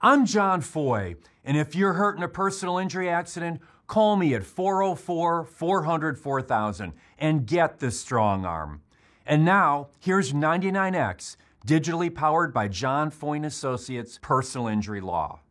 I'm John Foy, and if you're hurt in a personal injury accident, call me at 404-400-4000 and get the strong arm. And now, here's 99X, digitally powered by John Foy & Associates Personal Injury Law.